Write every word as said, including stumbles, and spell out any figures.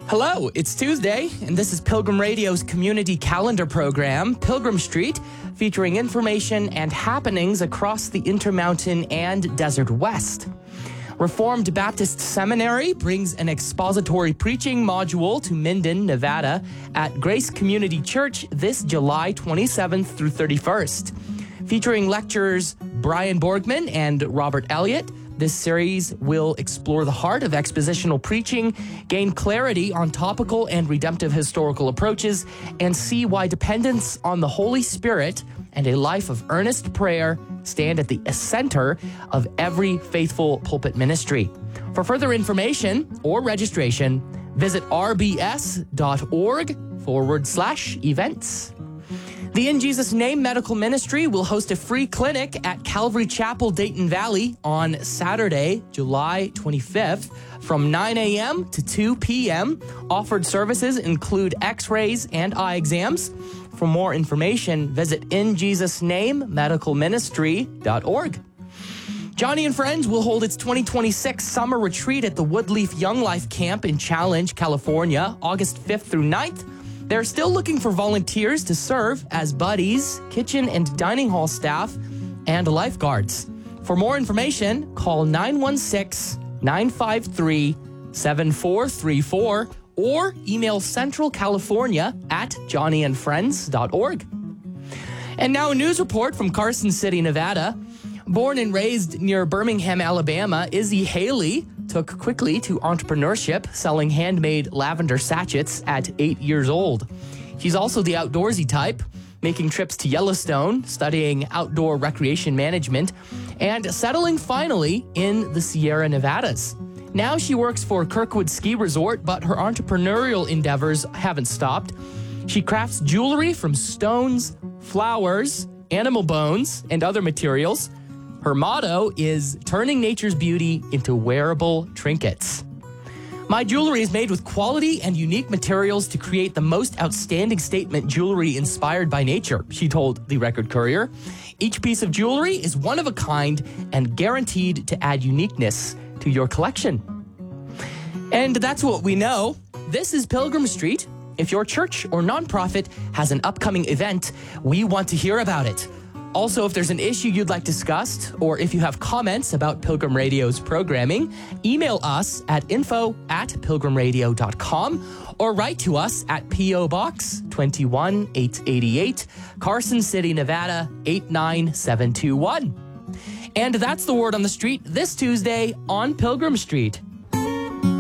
Hello, it's Tuesday, and this is Pilgrim Radio's community calendar program, Pilgrim Street, featuring information and happenings across the Intermountain and Desert West. Reformed Baptist Seminary brings an expository preaching module to Minden, Nevada at Grace Community Church this July twenty-seventh through thirty-first. Featuring lecturers Brian Borgman and Robert Elliott, this series will explore the heart of expositional preaching, gain clarity on topical and redemptive historical approaches, and see why dependence on the Holy Spirit and a life of earnest prayer stand at the center of every faithful pulpit ministry. For further information or registration, visit rbs.org forward slash events. The In Jesus Name Medical Ministry will host a free clinic at Calvary Chapel, Dayton Valley on Saturday, July twenty-fifth from nine a.m. to two p.m. Offered services include x-rays and eye exams. For more information, visit in jesus name medical ministry dot org. Johnny and Friends will hold its twenty twenty-six summer retreat at the Woodleaf Young Life Camp in Challenge, California, August fifth through ninth. They're still looking for volunteers to serve as buddies, kitchen and dining hall staff, and lifeguards. For more information, call nine one six, nine five three, seven four three four or email centralcalifornia at johnny and friends dot org. And now a news report from Carson City, Nevada. Born and raised near Birmingham, Alabama, Izzy Haley took quickly to entrepreneurship, selling handmade lavender sachets at eight years old. She's also the outdoorsy type, making trips to Yellowstone, studying outdoor recreation management, and settling finally in the Sierra Nevadas. Now she works for Kirkwood Ski Resort, but her entrepreneurial endeavors haven't stopped. She crafts jewelry from stones, flowers, animal bones, and other materials. Her motto is turning nature's beauty into wearable trinkets. My jewelry is made with quality and unique materials to create the most outstanding statement jewelry inspired by nature, she told the Record Courier. Each piece of jewelry is one of a kind and guaranteed to add uniqueness to your collection. And that's what we know. This is Pilgrim Street. If your church or nonprofit has an upcoming event, we want to hear about it. Also, if there's an issue you'd like discussed, or if you have comments about Pilgrim Radio's programming, email us at info at pilgrim radio dot com or write to us at P O Box two one eight eight eight, Carson City, Nevada eight nine seven two one. And that's the word on the street this Tuesday on Pilgrim Street.